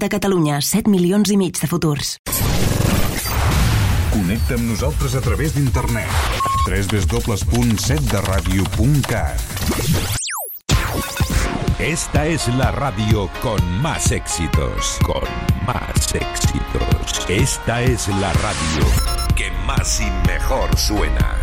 de Catalunya, 7 milions i mig de futurs. Connecta amb nosaltres a través d'internet. www.setderadio.cat. Esta es la radio con más éxitos. Con más éxitos. Esta es la radio que más y mejor suena.